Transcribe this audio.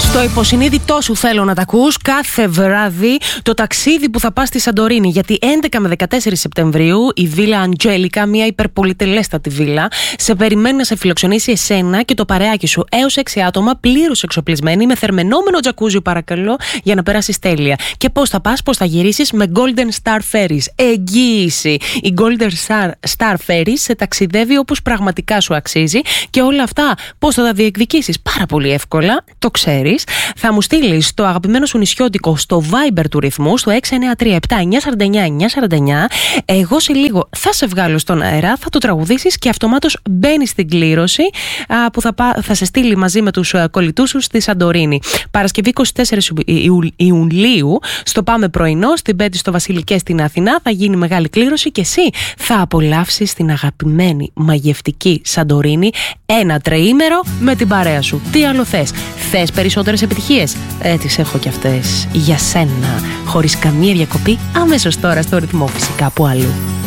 Στο υποσυνείδητό σου θέλω να τα ακούς κάθε βράδυ το ταξίδι που θα πας στη Σαντορίνη. Γιατί 11 με 14 Σεπτεμβρίου η Βίλα Αντζέλικα, μια υπερπολιτελέστατη βίλα, σε περιμένει να σε φιλοξενήσει εσένα και το παρεάκι σου έως 6 άτομα πλήρως εξοπλισμένοι, με θερμαινόμενο τζακούζι παρακαλώ, για να περάσεις τέλεια. Και πώς θα πας, πώς θα γυρίσεις? Με Golden Star Ferries. Εγγύηση. Η Golden Star Ferries σε ταξιδεύει όπως πραγματικά σου αξίζει. Και όλα αυτά πώς θα τα διεκδικήσεις? Πάρα πολύ εύκολα, το ξέρεις. Θα μου στείλεις το αγαπημένο σου νησιώτικο στο Viber του ρυθμού, στο 693-7-949-949. Εγώ σε λίγο θα σε βγάλω στον αέρα, θα το τραγουδήσεις και αυτομάτως μπαίνεις στην κλήρωση που θα σε στείλει μαζί με τους κολλητούς σου στη Σαντορίνη. Παρασκευή 24 Ιουλίου στο Πάμε Πρωινό, στην Πέτη στο Βασιλικές στην Αθηνά, θα γίνει μεγάλη κλήρωση και εσύ θα απολαύσεις την αγαπημένη μαγευτική Σαντορίνη ένα τριήμερο με την παρέα σου. Τι άλλο θες? Θες περισσότερες επιτυχίες? Τις έχω κι αυτές για σένα, χωρίς καμία διακοπή, αμέσως τώρα στο ρυθμό, φυσικά από αλλού.